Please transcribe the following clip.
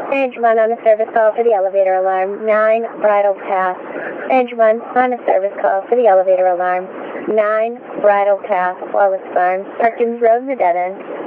Stage 1 on a service call for the elevator alarm. 9, Bridle Path. Stage 1 on a service call for the elevator alarm. 9, Bridle Path, Wallace Farms, Perkins Road, the dead end.